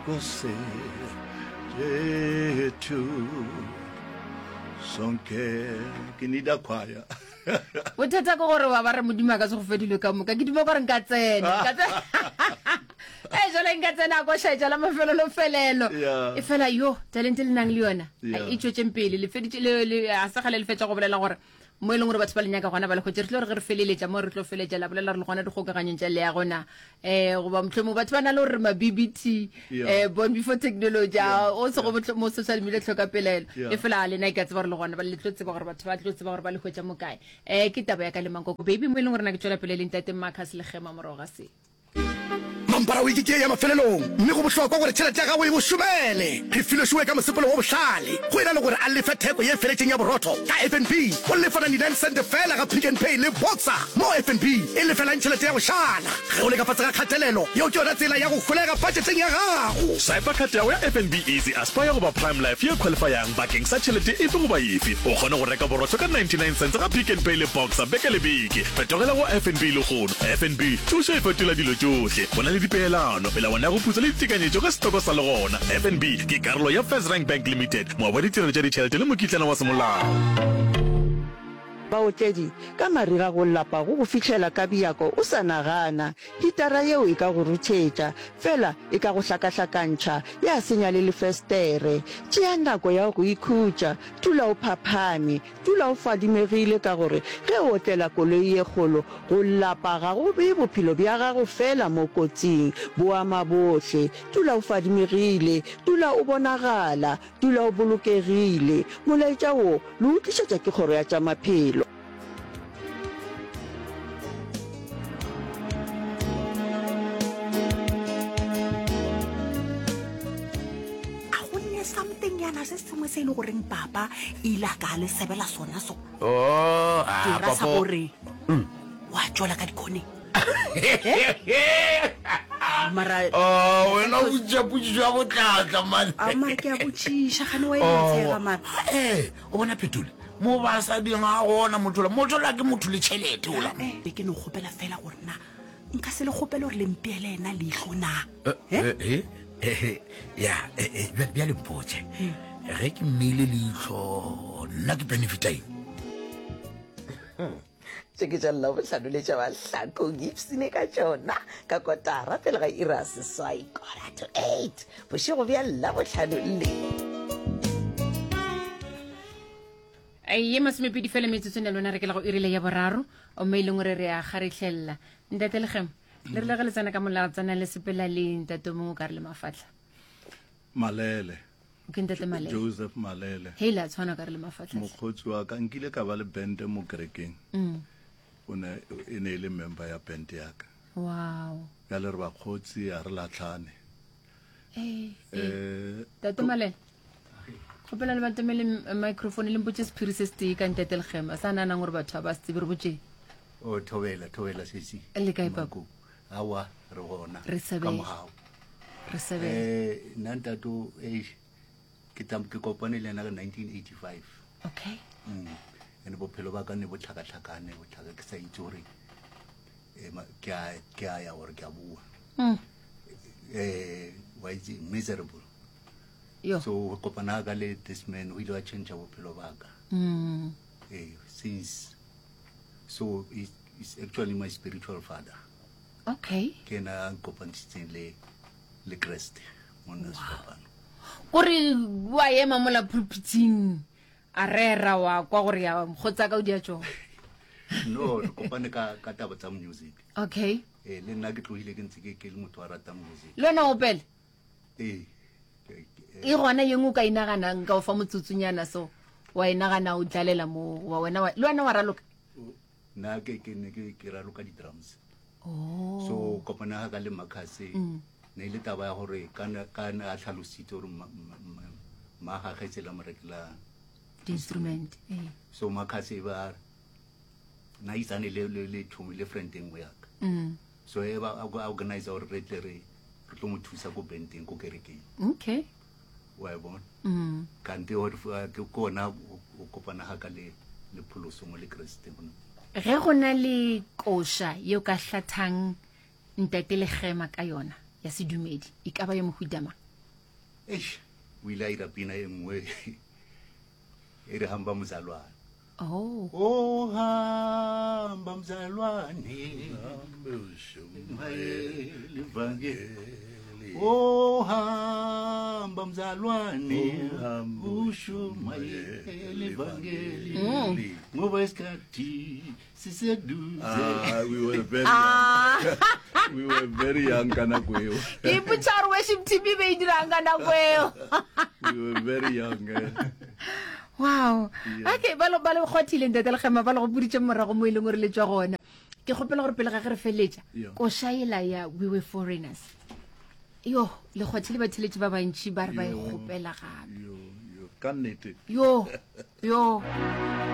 kose jetu sonke kinida kwaya bothata go gore ba re modimo ka se go fedile ka moka ke dimo gore nka tsena jole nka tsena go shaetsa la mafelo lo felelo e fela yo talent le nang le yona e tshwetse mpele le feditse le a sa gale le fetsa go bolela gore mo e leng gore batho ba lenya ka gona ba le go tsere re feleletsa mo re tlo feletsa la bolela re le gona di gokaganyeng tsa le ya gona go ba motlhomo batho ba na le gore ma BBT born before technology o se go mo social media tlhoka pelelo e fela le na ka tseba re le gona ba le tlotse ba gore batho ba tlotse ba gore ba le hwetsa mo kae ke taba ya ka le manko baby mo e leng gore na ke tswela pele le ntate Marcus le Gema moroga se mampara o ikike ya mafelelong mme go bohlokwa gore tšhelete ya gago e bošomele re filosiwe ka mosepolo wa bošale go ena le gore a lefe theko ye feletseng ya borotho ka FNB o lefana 99 cent fela ga Pick n Pay le Boxer mo FNB e lefelang tšhelete ya bošala ge o le ka fatshe ga kgatelelo yeo ke yona tsela ya go golega budgeteng ya gago cyber card ya FNB Easy aspire go ba prime life ye qualifyang bakeng sa tšhelete efe go ba efe o kgona go reka borotho ka 99 cents ga Pick n Pay le Boxer beke le beke fetogela go FNB le gono FNB thuso e fetola dilo tsohle bona le dipeelano melawana ya go pusa le ditekanyetso ka setoko sa le gona FNB ke karolo ya First Rank Bank Limited mo ba ditirelo tša ditšhelete le mokitlana wa semolao baotledi ka mariga go lapa go fitlhela ka biako o sa nagana hitara yeo e ka go ruthetša fela e ka go hlakahlakantšha ya senya le lefestere tšea nako ya go ikhutša tula o phaphame tula o fadimegile ka gore ge o otlela koloi ye kgolo go lapa ga go be bophelo bja gago fela mo kotsing bo ama bohle tula o fadimegile tula o bonagala tula o bolokegile molaetša wo le utlišetša ke kgoro ya tša maphelo se sengwe se ile goreng papa ile ka le sebela sona so ke ra sa gore wa tšola ka dikhone mara wena o tšaputši jwa botlatla man mara ke a botšiša gane wa etshega mara o bona phetole mo ba sa dinga gona mothola ke motho le tšhelete ola be ke no gopela fela gore na nka se le gopela gore le mpeele ena leihlo na ya bja le mpotse ge ke mmile leihlo nna ke benefitaeng se ke tšalela bohlano le tša bahlako gipsene ka tšona ka kotara pele ga ira seswai kora to 8 bošego bja lla bohlano le ye masomepedi fela metsotso ne lona re ke la go irile ya boraro o mo e leng gore re a garetlhelela ntate le Gema le re le ga le tsana ka molatsana le sepela le ntate mongwe ka re le mafatla Malele ke ntate Malele Joseph Malele hela tshwana ka re le mafatla mokgotsi wa ka nkile ka ba le band mo kerekeng o ne e ne le member ya band ya ka wow ya le re ba khotsi a re latlhane tate Malele khopela le batemele microphone le mpotse sephiri se se ka ntate le Gema sa nana gore batho ba se tsebe re botse o thobela sesi le kae papa awa re gona re ka mogao re sebe nanta to ke kopane le ena ka 1985 okay ene bophelo ba ka ne bo tlhakatlhakane bo tlhaka ke sa itse gore ke a ya gore ke a bua why is it miserable so kopana ka le this man o ile wa change bophelo ba ka since so it's actually my spiritual father okay ke na kopantshitseng le Kriste monna sepapano gore wa ema mola pulpiting a rera wa kwa gore ya gotsa ka o dia tšo no re kopane ka taba tsa music okay le nna ke tlohile ke ntse ke le motho wa rata music le wena o pele e gona yengwe ka inagana nka o fa motsotsunyana so wa inagana o dlalela mo wa wena le wena wa raloka na ke raloka di-drums so kopana ga le Marcus ne ile taba ya gore kana a tlhalositse gore ma ga gaetsela morekela instrument so Marcus ba na isane le thumi le friend engwe yaka so e ba organize gore re tle re tlo mo thusa go benteng go kerekeng okay wa bona kante gore ke kona o kopana ga ka le pholoso mo le Kriste bona ge go na le kosha yo ka hlathang ntate le Gema ka yona ya sedumedi e ka ba yo mohudama o ile a ira pina e nngwe e re hamba mzalwane Oh. hamba mzalwane hamba mzalwane ushumayele evangeli ngoba isikhathi siseduze. We were very young kana kweo. Ipuchar worship team be diranga na kweo. We were very young. Wow. Okay, balo khotile ndete le khema balo go buditse morago mo ile ngore le tswa gona. Ke gopela gore pele ga ge re feletsa ko shaela ya We Were Foreigners. Yo, le khotile ba theletse ba bantshi ba re ba e gopela gape. Yo, kannete. Yo.